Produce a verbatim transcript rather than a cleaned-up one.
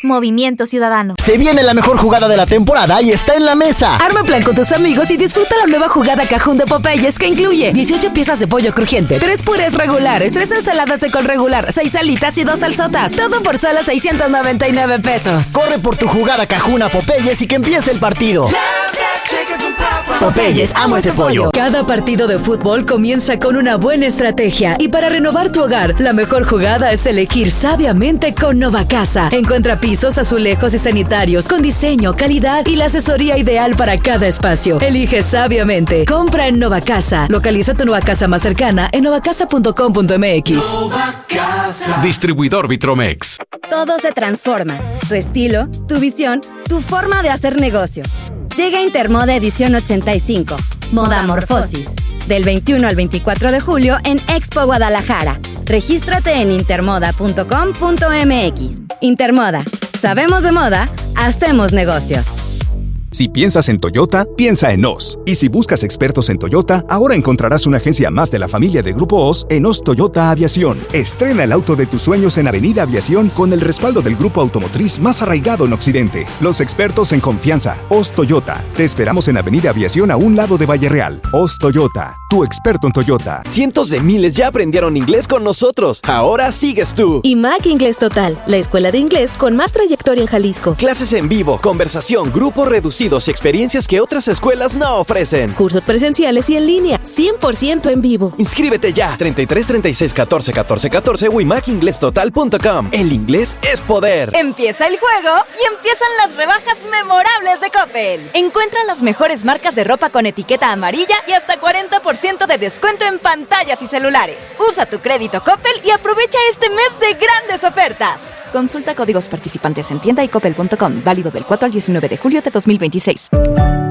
Movimiento Ciudadano. Se viene la mejor jugada de la temporada y está en la mesa. Arma plan con tus amigos y disfruta la nueva jugada cajún de Popeyes que incluye dieciocho piezas de pollo crujiente, tres purés regulares, tres ensaladas de col regular, seis alitas y dos salsotas. Todo por solo seiscientos noventa y nueve pesos. Corre por tu jugada cajún a Popeyes y que empiece el partido. Popeyes, amo ese pollo. Cada partido de fútbol comienza con una buena estrategia y para renovar tu hogar, la mejor jugada es elegir sabiamente con Novacasa. Encuentra pisos, azulejos y sanitarios con diseño, calidad y la asesoría ideal para cada espacio. Elige sabiamente. Compra en Novacasa. Localiza tu Novacasa más cercana en novacasa punto com punto m x. Novacasa. Distribuidor Vitromex. Todo se transforma. Tu estilo, tu visión, tu forma de hacer negocio. Llega Intermoda edición ochenta y cinco, Moda Morfosis, del veintiuno al veinticuatro de julio en Expo Guadalajara. Regístrate en intermoda punto com punto m x. Intermoda. Sabemos de moda, hacemos negocios. Si piensas en Toyota, piensa en Oz. Y si buscas expertos en Toyota, ahora encontrarás una agencia más de la familia de Grupo Oz en Oz Toyota Aviación. Estrena el auto de tus sueños en Avenida Aviación con el respaldo del grupo automotriz más arraigado en Occidente. Los expertos en confianza, Oz Toyota. Te esperamos en Avenida Aviación a un lado de Valle Real. Oz Toyota, tu experto en Toyota. Cientos de miles ya aprendieron inglés con nosotros. Ahora sigues tú. I M A C Inglés Total, la escuela de inglés con más trayectoria en Jalisco. Clases en vivo, conversación, grupo reducido y experiencias que otras escuelas no ofrecen. Cursos presenciales y en línea, cien por ciento en vivo. Inscríbete ya, treinta y tres, treinta y seis, catorce, catorce, catorce o i mac inglés total punto com. El inglés es poder. Empieza el juego y empiezan las rebajas memorables de Coppel. Encuentra las mejores marcas de ropa con etiqueta amarilla y hasta cuarenta por ciento de descuento en pantallas y celulares. Usa tu crédito Coppel y aprovecha este mes de grandes ofertas. Consulta códigos participantes en tienda y coppel punto com. Válido del cuatro al diecinueve de julio de dos mil veintiséis.